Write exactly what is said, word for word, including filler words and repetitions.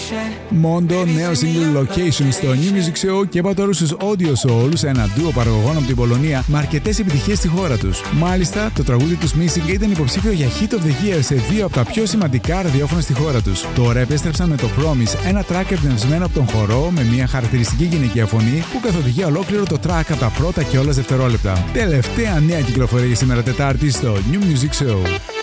Mondo, νέο single Location στο New Music Show και είπα τώρα στους Audio Souls, ένα ντουο παραγωγών από την Πολωνία με αρκετές επιτυχίες στη χώρα τους. Μάλιστα, το τραγούδι τους Missing ήταν υποψήφιο για Hit of the Year σε δύο από τα πιο σημαντικά ραδιόφωνα στη χώρα τους. Τώρα επέστρεψαν με το Promise, ένα track εμπνευσμένο από τον χορό με μια χαρακτηριστική γυναικεία φωνή που καθοδηγεί ολόκληρο το track από τα πρώτα κιόλας δευτερόλεπτα. Τελευταία νέα κυκλοφορία για σήμερα Τετάρτη στο New Music Show.